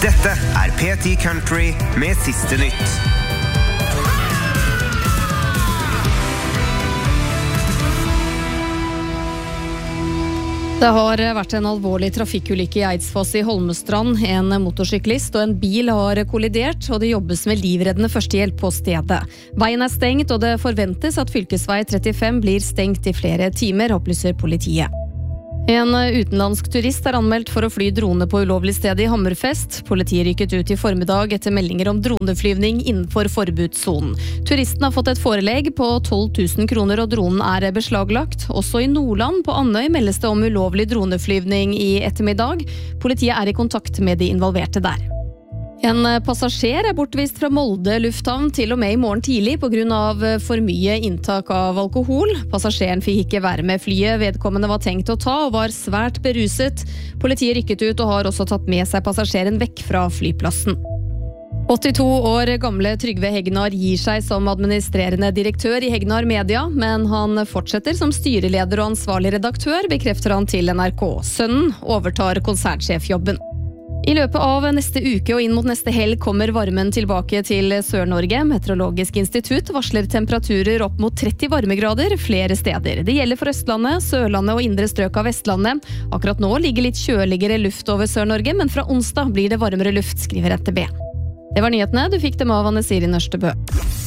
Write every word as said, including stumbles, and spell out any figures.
Dette er P ti Country med siste nytt. Det har vært en alvorlig trafikkulykke i Eidsfoss i Holmestrand. En motorsyklist og en bil har kollidert, og det jobbes med livreddende førstehjelp på stedet. Veien er stengt, og det forventes at fylkesvei trettifem blir stengt i flere timer, opplyser politiet. En utenlandsk turist er anmeldt for å fly drone på ulovlig sted i Hammerfest. Politiet rykket ut i formiddag etter meldinger om droneflyvning innenfor forbudssonen. Turisten har fått et forelegg på tolv tusen kroner, og dronen er beslaglagt. Også i Nordland på Andøy meldes det om ulovlig droneflyvning i ettermiddag. Politiet er i kontakt med de involverte der. En passasjer er bortvist fra Molde lufthavn til og med i morgen tidlig på grunn av for mye inntak av alkohol. Passasjeren fikk ikke være med flyet vedkommende var tenkt å ta, og var svært beruset. Politiet rykket ut og har også tatt med seg passasjeren vekk fra flyplassen. åttito år gamle Trygve Hegnar gir seg som administrerende direktør i Hegnar Media, men han fortsetter som styreleder og ansvarlig redaktør, bekrefter han til N R K. Sønnen overtar konsernsjefjobben. I løpet av neste uke og inn mot neste helg kommer varmen tilbake til Sør-Norge. Meteorologisk institutt varsler temperaturer opp mot tretti varmegrader flere steder. Det gjelder for Østlandet, Sørlandet og indre strøk av Vestlandet. Akkurat nå ligger litt kjøligere luft over Sør-Norge, men fra onsdag blir det varmere luft, skriver N T B. Det var nyhetene. Du fikk dem av Anne Siri Nørstebø.